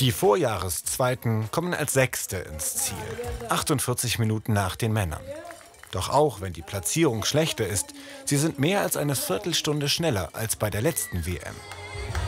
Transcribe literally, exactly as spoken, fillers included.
Die Vorjahreszweiten kommen als Sechste ins Ziel, achtundvierzig Minuten nach den Männern. Doch auch wenn die Platzierung schlechter ist, sie sind mehr als eine Viertelstunde schneller als bei der letzten W M.